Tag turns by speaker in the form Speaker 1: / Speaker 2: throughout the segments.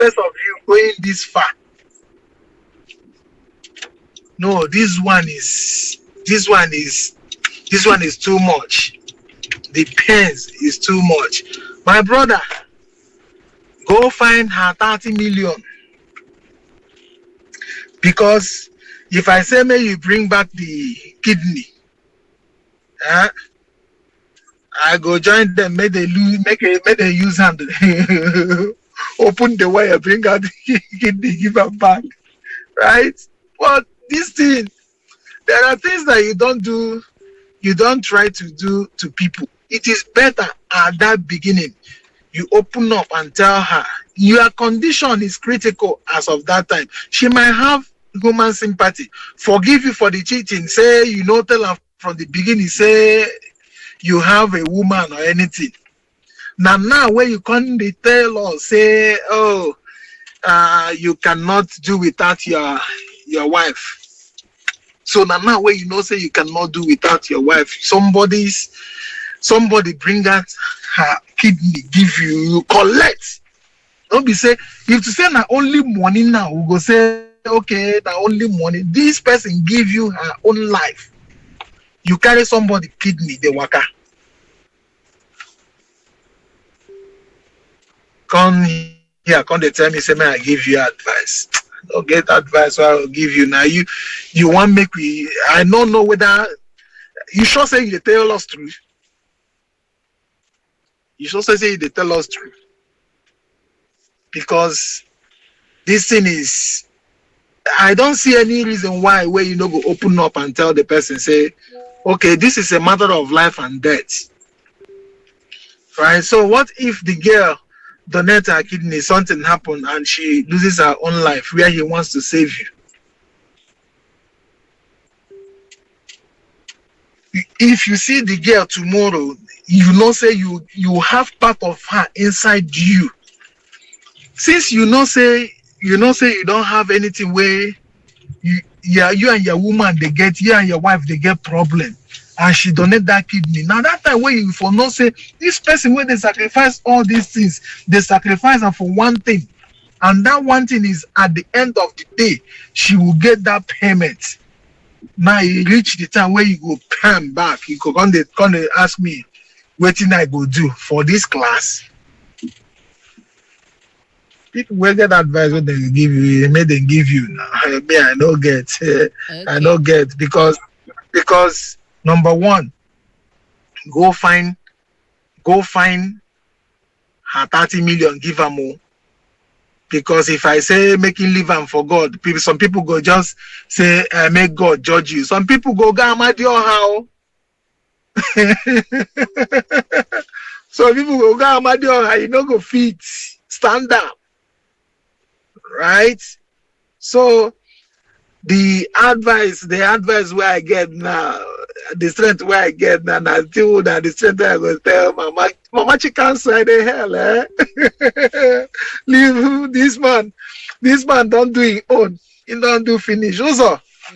Speaker 1: purpose of you going this far? No, this one is too much. The pains is too much. My brother, go find her 30 million. Because if I say may you bring back the kidney, I go join them, make they use hand. Open the wire, bring out the kidney, give her back. Right? But this thing, there are things that you don't try to do to people. It is better at that beginning. You open up and tell her your condition is critical as of that time. She might have human sympathy, forgive you for the cheating. Say, tell her from the beginning, say you have a woman or anything. Now when you come, they tell us, say, oh, you cannot do without your wife. So now when say you cannot do without your wife, somebody bring out her kidney, give you collect. Don't be say, if to say na only money now, we go say, okay, na only money. This person give you her own life. You carry somebody kidney, they waka. Come here, come they tell me, say, man, I give you advice. Don't get advice, so I will give you. Now you want make we, I don't know whether, you sure say you tell us truth. You should also say they tell us truth. Because this thing is, I don't see any reason why where you go open up and tell the person, say, okay, this is a matter of life and death. Right? So what if the girl donate her kidney, something happen and she loses her own life where he wants to save you? If you see the girl tomorrow, say you have part of her inside you. Since you say you don't have anything where you and your woman you and your wife they get problem, and she donate that kidney. Now that time where you for not say this person where they sacrifice all these things, they sacrifice her for one thing, and that one thing is at the end of the day she will get that payment. Now you reach the time where you go come back, you go come they ask me, what thing I go do for this class? People will get advice what they give you, may they give you. Now I don't get, I don't get because number one, go find her 30 million, give her more. Because if I say making leave am for God, some people go just say make God judge you. Some people go Amadio how. So people go Amadio how, you don't go fit, stand up. Right? So the advice where I get now, the strength where I get now, I still that the strength I go tell Mama she can't say the hell, leave this man don't do his own, he don't do finish. Also,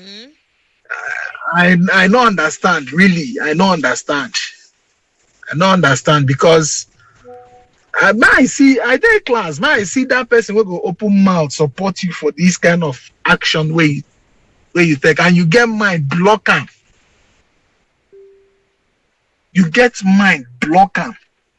Speaker 1: I don't understand, really. I don't understand because I see that person will go open mouth support you for this kind of action where you take, and you get mind block am. You get mind block am.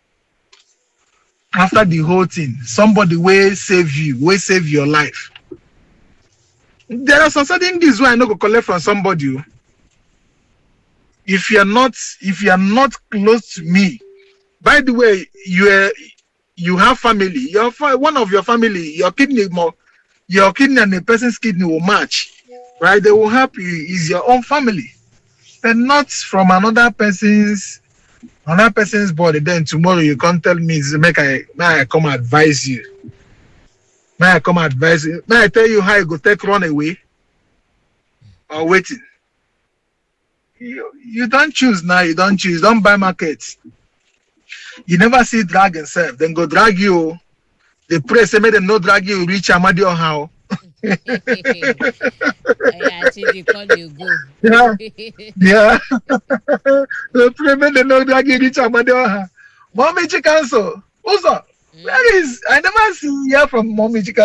Speaker 1: After the whole thing, somebody will save you, will save your life. There are some certain things where I know go collect from somebody. If you are not close to me, by the way, you have family. One of your family, your kidney and a person's kidney will match, right? They will help you. Is your own family, but not from another person's body. Then tomorrow you can't tell me, may I come advise you? May I come advise you? May I tell you how you go take run away or waiting? You don't choose now. You don't choose. Don't buy markets. You never see drag and serve. Then go drag you. They pray say make them no drag you reach Amadio how.
Speaker 2: I actually call you go.
Speaker 1: Yeah. They pray make them no drag you reach Amadio how. Mommy chicken so. What's up? Where is I never see hear from Mommy Chika